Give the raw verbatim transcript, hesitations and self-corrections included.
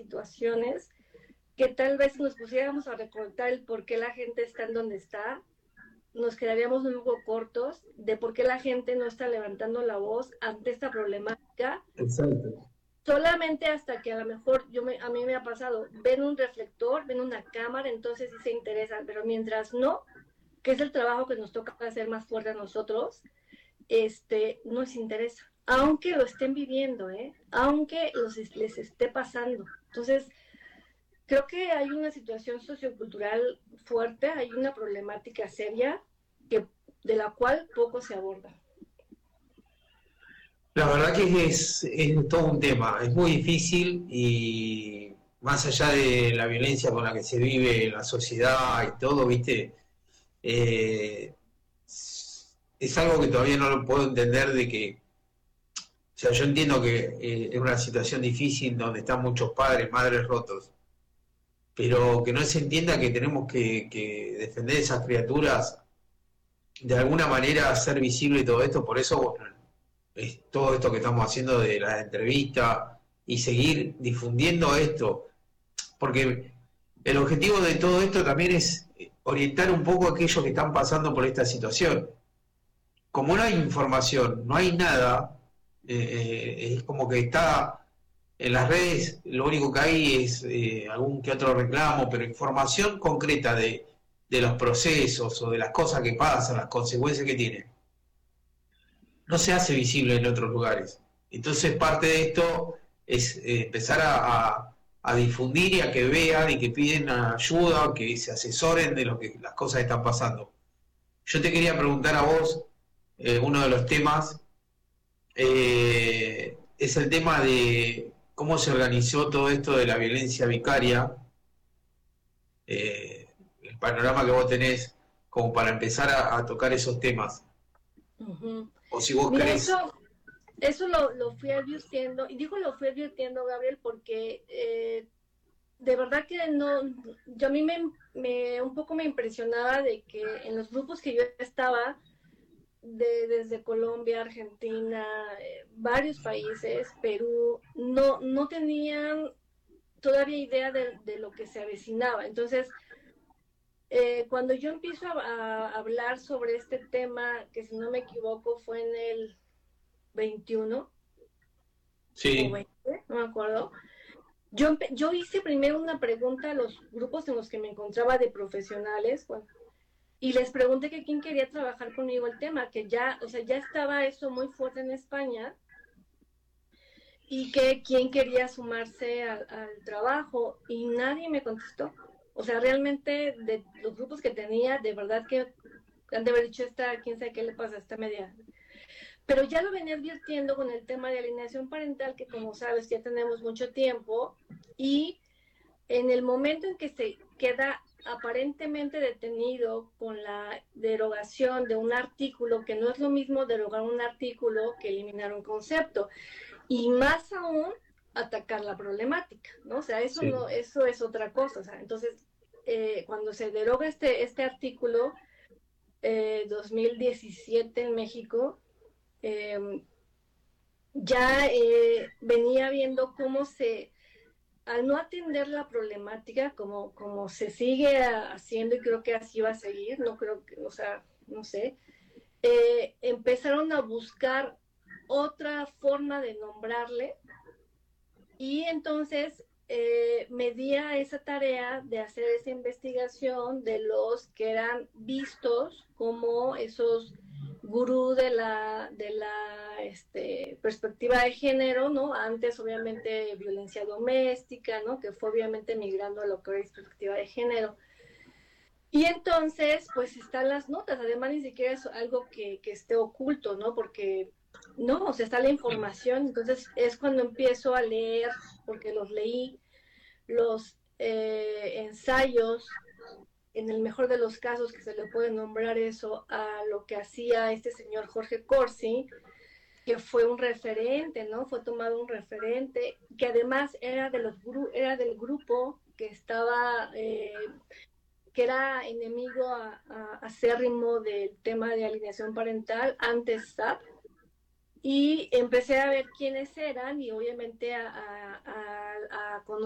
situaciones que tal vez si nos pusiéramos a recortar el por qué la gente está en donde está, nos quedaríamos un poco cortos de por qué la gente no está levantando la voz ante esta problemática, Exacto. solamente hasta que a lo mejor yo me, a mí me ha pasado, ven un reflector, ven una cámara, entonces sí se interesan, pero mientras no, que es el trabajo que nos toca hacer más fuerte a nosotros, este, no les interesa, aunque lo estén viviendo, ¿eh? Aunque los, les esté pasando. Entonces, creo que hay una situación sociocultural fuerte, hay una problemática seria que, de la cual poco se aborda. La verdad que es, es todo un tema, es muy difícil y más allá de la violencia con la que se vive en la sociedad y todo, viste, eh, es algo que todavía no lo puedo entender de que, o sea, yo entiendo que eh, es una situación difícil donde están muchos padres, madres rotos, pero que no se entienda que tenemos que, que defender esas criaturas, de alguna manera hacer visible todo esto, por eso bueno, es todo esto que estamos haciendo de la entrevista y seguir difundiendo esto, porque el objetivo de todo esto también es orientar un poco a aquellos que están pasando por esta situación. Como no hay información, no hay nada, eh, eh, es como que está en las redes, lo único que hay es eh, algún que otro reclamo, pero información concreta de, de los procesos o de las cosas que pasan, las consecuencias que tienen, no se hace visible en otros lugares. Entonces parte de esto es eh, empezar a, a, a difundir y a que vean y que piden ayuda, que se asesoren de lo que las cosas están pasando. Yo te quería preguntar a vos, eh, uno de los temas eh, es el tema de cómo se organizó todo esto de la violencia vicaria, eh, el panorama que vos tenés como para empezar a, a tocar esos temas. Uh-huh. O si vos Mira, querés. eso, eso lo, lo fui advirtiendo, y digo lo fui advirtiendo, Gabriel, porque eh, de verdad que no, yo a mí me, me, un poco me impresionaba de que en los grupos que yo estaba, de, desde Colombia, Argentina, eh, varios países, Perú, no, no tenían todavía idea de, de lo que se avecinaba. Entonces, eh, cuando yo empiezo a, a, hablar sobre este tema, que si no me equivoco fue en el veintiuno o Sí, veinte, no me acuerdo, yo, yo hice primero una pregunta a los grupos en los que me encontraba de profesionales, bueno, y les pregunté que quién quería trabajar conmigo el tema, que ya, o sea, ya estaba eso muy fuerte en España y que quién quería sumarse al, al trabajo y nadie me contestó. O sea, realmente de los grupos que tenía, de verdad que han de haber dicho esta, quién sabe qué le pasa a esta media. Pero ya lo venía advirtiendo con el tema de alineación parental, que como sabes ya tenemos mucho tiempo, y en el momento en que se queda aparentemente detenido con la derogación de un artículo, que no es lo mismo derogar un artículo que eliminar un concepto, y más aún atacar la problemática, ¿no? O sea, eso sí. no, eso es otra cosa. O sea, entonces, eh, cuando se deroga este, este artículo eh, dos mil diecisiete en México, eh, ya eh, venía viendo cómo se, al no atender la problemática, como, como se sigue haciendo y creo que así va a seguir, no creo que, o sea, no sé, eh, empezaron a buscar otra forma de nombrarle y entonces eh, me di a esa tarea de hacer esa investigación de los que eran vistos como esos gurú de la, de la este, perspectiva de género, ¿no? Antes, obviamente, violencia doméstica, ¿no? Que fue obviamente migrando a lo que es perspectiva de género. Y entonces, pues están las notas, además ni siquiera es algo que, que esté oculto, ¿no? Porque no, o sea, está la información, entonces es cuando empiezo a leer, porque los leí, los eh, ensayos, en el mejor de los casos que se le puede nombrar eso, a lo que hacía este señor Jorge Corsi, que fue un referente, ¿no? Fue tomado un referente, que además era, de los gru era del grupo que estaba... Eh, que era enemigo a, a, acérrimo del tema de alineación parental, antes S A P, y empecé a ver quiénes eran y obviamente a, a, a, a conocer